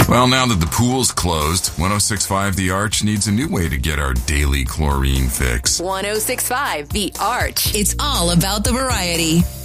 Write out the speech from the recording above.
Well, now that the pool's closed, 106.5 The Arch needs a new way to get our daily chlorine fix. 106.5 The Arch. It's all about the variety.